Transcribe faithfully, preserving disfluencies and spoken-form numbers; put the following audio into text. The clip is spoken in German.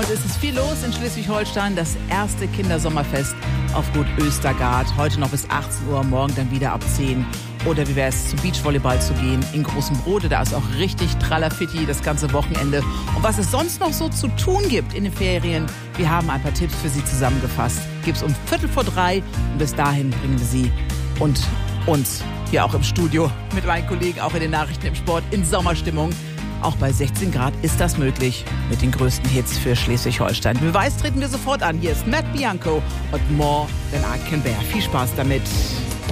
Heute ist es viel los in Schleswig-Holstein. Das erste Kindersommerfest auf Gut Östergard. Heute noch bis achtzehn Uhr, morgen dann wieder ab zehn. Oder wie wäre es, zum Beachvolleyball zu gehen in Großem Brode. Da ist auch richtig Tralafitti das ganze Wochenende. Und was es sonst noch so zu tun gibt in den Ferien, wir haben ein paar Tipps für Sie zusammengefasst. Gibt's um Viertel vor drei und bis dahin bringen wir Sie und uns hier auch im Studio mit meinen Kollegen, auch in den Nachrichten im Sport, in Sommerstimmung. Auch bei sechzehn Grad ist das möglich mit den größten Hits für Schleswig-Holstein. Beweis treten wir sofort an. Hier ist Matt Bianco und More Than I Can Bear. Viel Spaß damit.